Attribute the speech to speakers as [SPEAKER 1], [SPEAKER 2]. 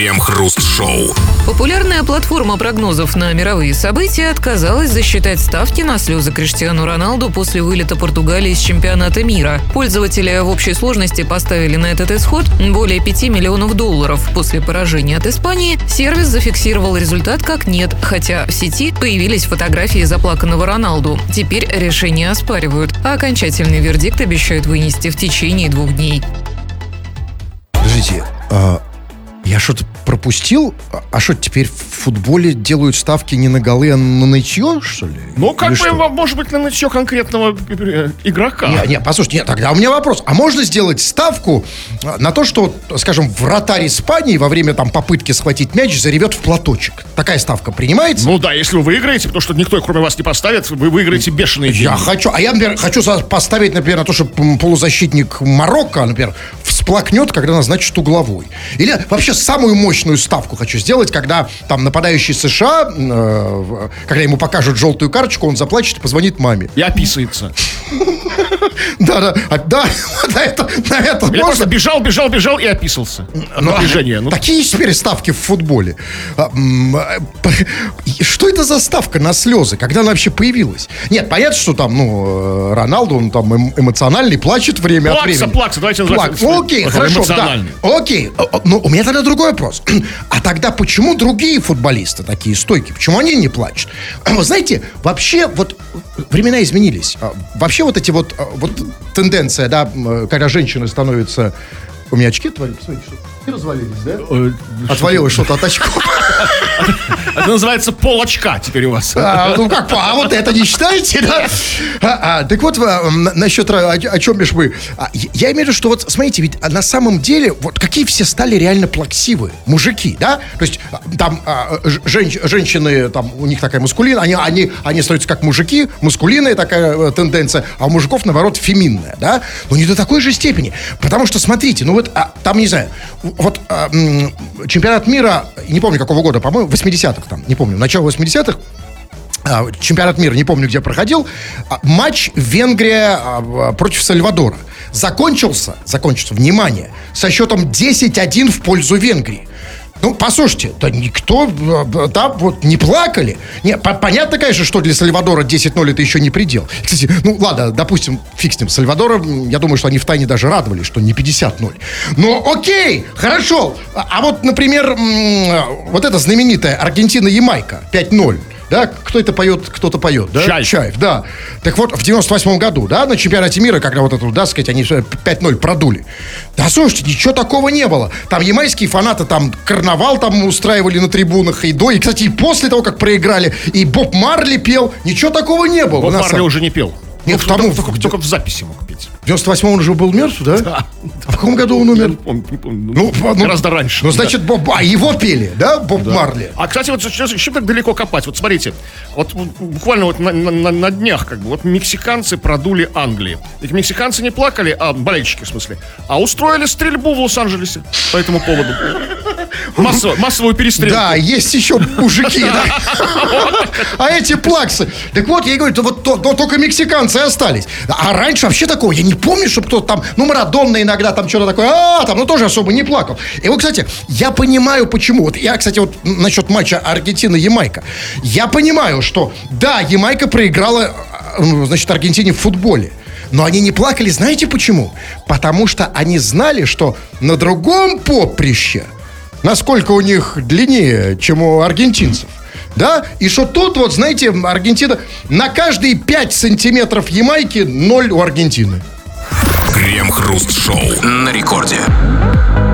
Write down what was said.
[SPEAKER 1] Крем-хруст-шоу.
[SPEAKER 2] Популярная платформа прогнозов на мировые события отказалась засчитать ставки на слезы Криштиану Роналду после вылета Португалии из чемпионата мира. Пользователи в общей сложности поставили на этот исход более 5 миллионов долларов. После поражения от Испании сервис зафиксировал результат как нет, хотя в сети появились фотографии заплаканного Роналду. Теперь решение оспаривают, а окончательный вердикт обещают вынести в течение 2 дней.
[SPEAKER 3] Подождите, я что-то пропустил? А что, теперь в футболе делают ставки не на голы, а на нытье, что ли?
[SPEAKER 4] Ну, как
[SPEAKER 3] Или
[SPEAKER 4] бы,
[SPEAKER 3] что?
[SPEAKER 4] может быть, на нытье конкретного игрока.
[SPEAKER 3] Послушайте, тогда у меня вопрос. А можно сделать ставку на то, что, скажем, вратарь Испании во время попытки схватить мяч заревет в платочек? Такая ставка принимается?
[SPEAKER 4] Ну да, если вы выиграете, потому что никто, кроме вас, не поставит, вы выиграете бешеные деньги.
[SPEAKER 3] Я, например, хочу поставить, например, на то, что полузащитник Марокко, например, всплакнет, когда назначат угловой. Или вообще самую мощную ставку хочу сделать, когда там нападающий США, когда ему покажут желтую карточку, он заплачет и позвонит маме.
[SPEAKER 4] И описывается.
[SPEAKER 3] Да, на это
[SPEAKER 4] Или
[SPEAKER 3] можно?
[SPEAKER 4] просто бежал и описался. Напряжение.
[SPEAKER 3] Такие теперь ставки в футболе. Что это за ставка на слезы? Когда она вообще появилась? Нет, понятно, что там, Роналду, он там эмоциональный, плачет время от времени.
[SPEAKER 4] Плакса, давайте называть.
[SPEAKER 3] Окей, хорошо, да. Окей, но у меня тогда другой вопрос. А тогда почему другие футболисты такие стойкие? Почему они не плачут? Вы знаете, вообще вот времена изменились. Вообще вот эти вот тенденция, да, когда женщины становятся... У меня очки отвалились, посмотрите, что и развалились, да? Отвалилось что-то от очков.
[SPEAKER 4] Это называется пол очка теперь у вас.
[SPEAKER 3] Вот это не считаете, да? Так вот, насчет, о чем бишь вы? Я имею в виду, что вот, смотрите, ведь на самом деле, вот какие все стали реально плаксивые мужики, да? То есть, там, женщины, там, у них такая мускулина, они становятся как мужики, мускулинная такая тенденция, а у мужиков, наоборот, феминная, да? Но не до такой же степени. Потому что, смотрите, там, не знаю, чемпионат мира, не помню какого года, по-моему, 80-х там, не помню, начало 80-х, чемпионат мира, не помню, где проходил, матч Венгрия против Сальвадора. Закончился, внимание, со счетом 10-1 в пользу Венгрии. Ну, послушайте, да никто, да, вот не плакали. Понятно, конечно, что для Сальвадора 10-0 это еще не предел. Кстати, ладно, допустим, фиг с ним, Сальвадора, я думаю, что они втайне даже радовались, что не 50-0. Но окей, хорошо. А вот, например, вот эта знаменитая Аргентина-Ямайка 5-0. Да, кто-то поет, да? Чаев, да. Так вот, в 98-м году, да, на чемпионате мира, когда вот это, да, сказать, они 5-0 продули. Да, слушайте, ничего такого не было. Там ямайские фанаты, там, карнавал там устраивали на трибунах, и кстати, и после того, как проиграли, и Боб Марли пел, ничего такого не было.
[SPEAKER 4] Боб Марли уже не пел.
[SPEAKER 3] Нет,
[SPEAKER 4] только в записи мог петь.
[SPEAKER 3] В 98-м он уже был мертв, да?
[SPEAKER 4] Да.
[SPEAKER 3] А в каком году он умер?
[SPEAKER 4] Не помню. Гораздо раньше.
[SPEAKER 3] Ну, значит, его пели, да, Боб Марли?
[SPEAKER 4] А, кстати, вот чем так далеко копать? Вот смотрите, вот буквально вот на днях, как бы, вот мексиканцы продули Англии. Ведь мексиканцы не плакали, болельщики, в смысле, а устроили стрельбу в Лос-Анджелесе по этому поводу. Массовую перестрелку.
[SPEAKER 3] Да, есть еще мужики, да. А эти плаксы. Так вот, я говорю, вот только мексиканцы остались. А раньше вообще такого, я не помню, чтобы кто-то там, Марадонна иногда там что-то такое, тоже особо не плакал. И вот, кстати, я понимаю, почему. Вот я, кстати, вот насчет матча Аргентина-Ямайка. Я понимаю, что, да, Ямайка проиграла, значит, Аргентине в футболе. Но они не плакали, знаете почему? Потому что они знали, что на другом поприще, насколько у них длиннее, чем у аргентинцев, да, и что тут, вот, знаете, Аргентина на каждые 5 сантиметров Ямайки 0 у Аргентины.
[SPEAKER 1] Крем-хруст-шоу на рекорде.